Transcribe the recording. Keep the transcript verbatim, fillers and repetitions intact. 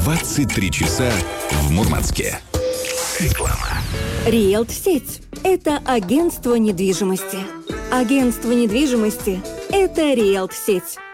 двадцать три часа в Мурманске. Реклама. Риэлт-сеть – это агентство недвижимости. Агентство недвижимости – это Риэлт-сеть.